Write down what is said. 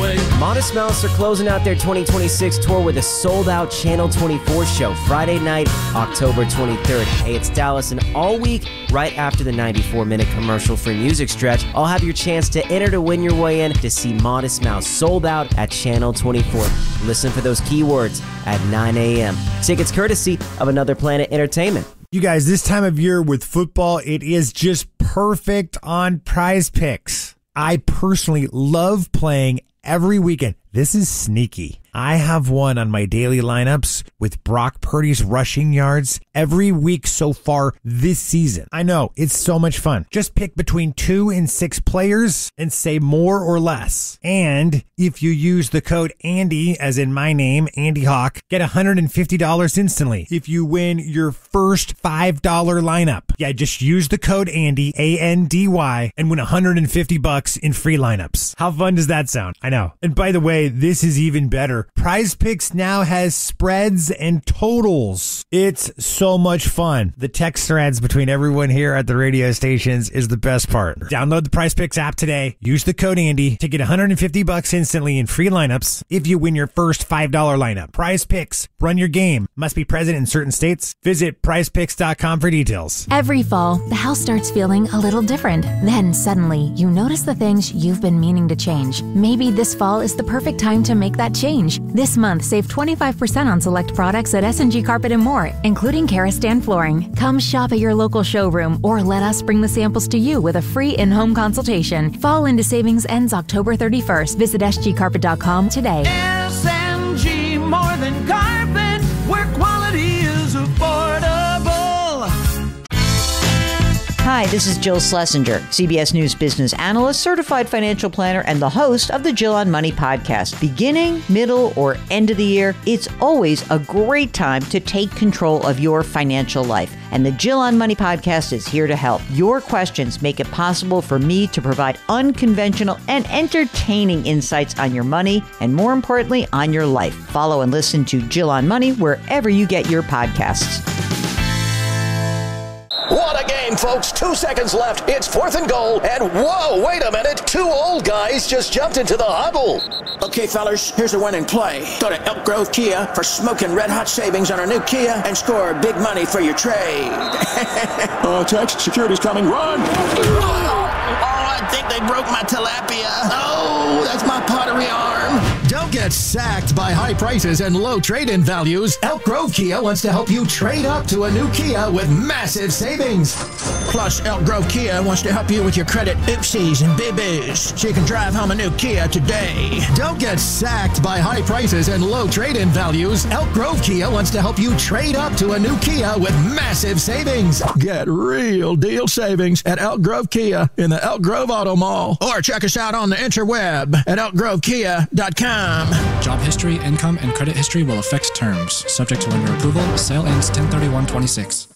play. Modest Mouse are closing out their 2026 tour with a sold-out Channel 24 show Friday night, October 23rd. Hey, it's Dallas, and all week, right after the 94-minute commercial-free music stretch, I'll have your chance to enter to win your way in to see Modest Mouse sold out at Channel 24. Listen for those keywords at 9 a.m. Tickets courtesy of Another Planet Entertainment. You guys, this time of year with football, it is just perfect on Prize Picks. I personally love playing every weekend. This is sneaky. I have won on my daily lineups with Brock Purdy's rushing yards every week so far this season. I know, it's so much fun. Just pick between 2 and 6 players and say more or less. And if you use the code Andy, as in my name, Andy Hawk, get $150 instantly if you win your first $5 lineup. Yeah, just use the code Andy, A-N-D-Y, and win $150 in free lineups. How fun does that sound? I know. And by the way, this is even better. Prize Picks now has spreads and totals. It's so much fun. The text threads between everyone here at the radio stations is the best part. Download the Prize Picks app today. Use the code Andy to get $150 instantly in free lineups if you win your first $5 lineup. Prize Picks. Run your game. Must be present in certain states. Visit prizepicks.com for details. Every fall, the house starts feeling a little different. Then suddenly, you notice the things you've been meaning to change. Maybe this fall is the perfect time to make that change. This month, save 25% on select products at S&G Carpet and More, including Karastan flooring. Come shop at your local showroom or let us bring the samples to you with a free in-home consultation. Fall into savings ends October 31st. Visit sgcarpet.com today. S&G, more than carpet, where quality is affordable. Hi, this is Jill Schlesinger, CBS News business analyst, certified financial planner, and the host of the Jill on Money podcast. Beginning, middle, or end of the year, it's always a great time to take control of your financial life. And the Jill on Money podcast is here to help. Your questions make it possible for me to provide unconventional and entertaining insights on your money and, more importantly, on your life. Follow and listen to Jill on Money wherever you get your podcasts. What a game, folks. 2 seconds left. It's 4th and goal. And whoa, wait a minute. 2 old guys just jumped into the huddle. Okay, fellas, here's the winning play. Go to Elk Grove Kia for smoking red-hot savings on our new Kia and score big money for your trade. Text, security's coming. Run! I think they broke my tilapia. Oh, that's my pottery arm. Don't get sacked by high prices and low trade-in values. Elk Grove Kia wants to help you trade up to a new Kia with massive savings. Plus, Elk Grove Kia wants to help you with your credit oopsies and boo-boos so you can drive home a new Kia today. Don't get sacked by high prices and low trade-in values. Elk Grove Kia wants to help you trade up to a new Kia with massive savings. Get real deal savings at Elk Grove Kia in the Elk Grove Auto Mall. Or check us out on the interweb at elkgrovekia.com. Job history, income, and credit history will affect terms. Subject to lender approval. Sale ends 10/31/26.